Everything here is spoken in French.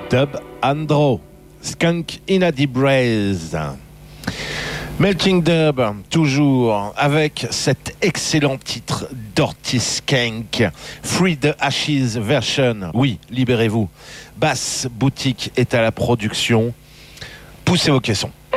Dub Andro, Skunk in a Deep Braze. Melting Dub, toujours avec cet excellent titre Dirty Skank, Free the Ashes version. Oui, libérez-vous. Bass Boutique est à la production. Poussez vos caissons.